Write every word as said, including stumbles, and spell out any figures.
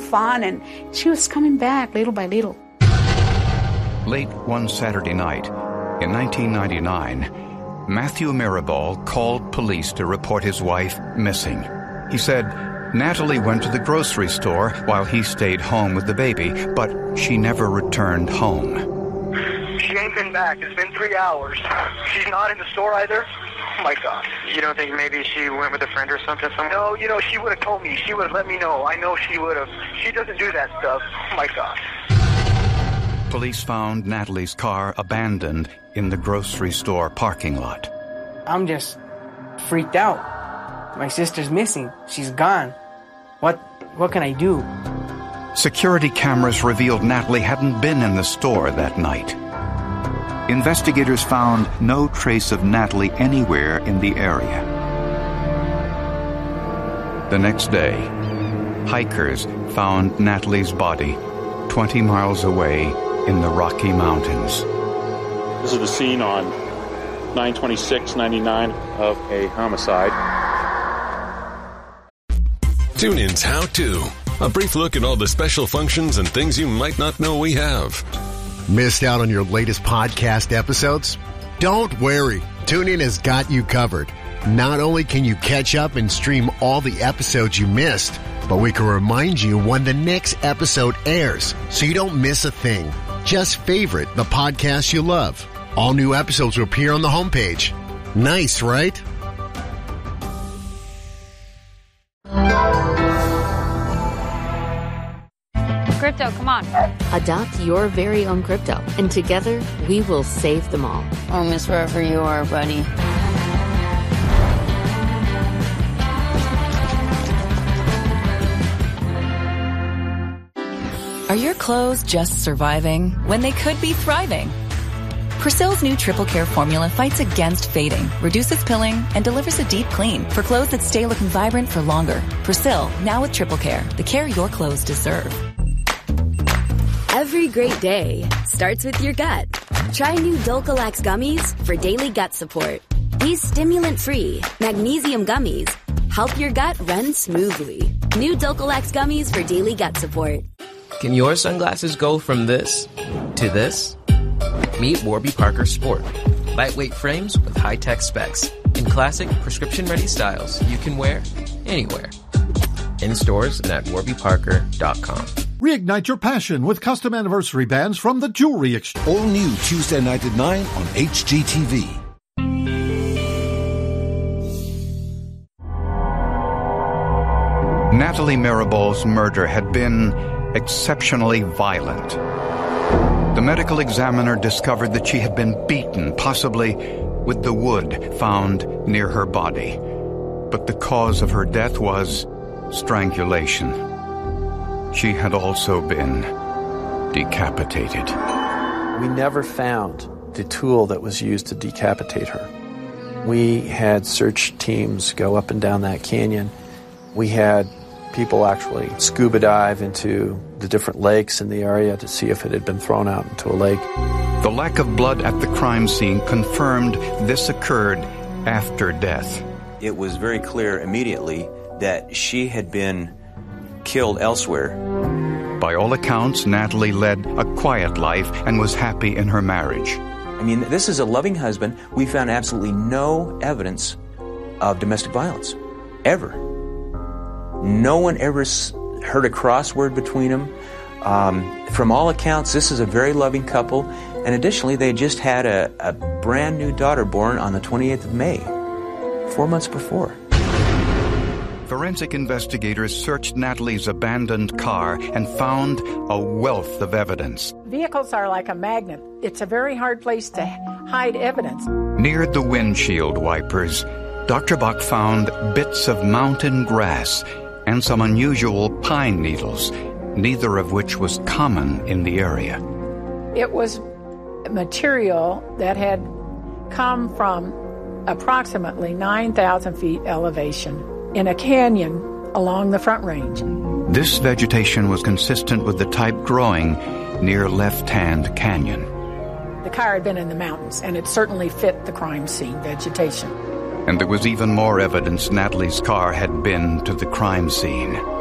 fun, and she was coming back little by little. Late one Saturday night in nineteen ninety-nine, Matthew Mirabal called police to report his wife missing. He said Natalie went to the grocery store while he stayed home with the baby, but she never returned home. She ain't been back. It's been three hours. She's not in the store either. Oh, my God. You don't think maybe she went with a friend or something? something? No, you know, she would have told me. She would have let me know. I know she would have. She doesn't do that stuff. Oh, my God. Police found Natalie's car abandoned in the grocery store parking lot. I'm just freaked out. My sister's missing. She's gone. What what can I do? Security cameras revealed Natalie hadn't been in the store that night. Investigators found no trace of Natalie anywhere in the area. The next day, hikers found Natalie's body twenty miles away in the Rocky Mountains. This is the scene on nine twenty-six ninety-nine of a homicide. TuneIn's How To. A brief look at all the special functions and things you might not know we have. Missed out on your latest podcast episodes? Don't worry. TuneIn has got you covered. Not only can you catch up and stream all the episodes you missed, but we can remind you when the next episode airs so you don't miss a thing. Just favorite the podcast you love. All new episodes will appear on the homepage. Nice, right? Crypto, come on. Adopt your very own crypto, and together we will save them all. Oh, miss, wherever you are, buddy. Are your clothes just surviving when they could be thriving? Persil's new Triple Care formula fights against fading, reduces pilling, and delivers a deep clean for clothes that stay looking vibrant for longer. Persil, now with Triple Care, the care your clothes deserve. Every great day starts with your gut. Try new Dulcolax gummies for daily gut support. These stimulant-free magnesium gummies help your gut run smoothly. New Dulcolax gummies for daily gut support. Can your sunglasses go from this to this? Meet Warby Parker Sport. Lightweight frames with high-tech specs in classic prescription-ready styles you can wear anywhere. In stores and at warby parker dot com. Reignite your passion with custom anniversary bands from the Jewelry Exchange. All new Tuesday night at nine on H G T V. Natalie Mirabal's murder had been exceptionally violent. The medical examiner discovered that she had been beaten, possibly with the wood found near her body. But the cause of her death was strangulation. She had also been decapitated. We never found the tool that was used to decapitate her. We had search teams go up and down that canyon. We had people actually scuba dive into the different lakes in the area to see if it had been thrown out into a lake. The lack of blood at the crime scene confirmed this occurred after death. It was very clear immediately that she had been killed elsewhere. By all accounts, Natalie led a quiet life and was happy in her marriage. I mean, this is a loving husband. We found absolutely no evidence of domestic violence, ever. No one ever heard a crossword between them. Um, from all accounts, this is a very loving couple. And additionally, they just had a, a brand new daughter born on the twenty-eighth of May, four months before. Forensic investigators searched Natalie's abandoned car and found a wealth of evidence. Vehicles are like a magnet. It's a very hard place to hide evidence. Near the windshield wipers, Doctor Buck found bits of mountain grass and some unusual pine needles, neither of which was common in the area. It was material that had come from approximately nine thousand feet elevation in a canyon along the Front Range. This vegetation was consistent with the type growing near Left Hand Canyon. The car had been in the mountains, and it certainly fit the crime scene vegetation. And there was even more evidence Natalie's car had been to the crime scene.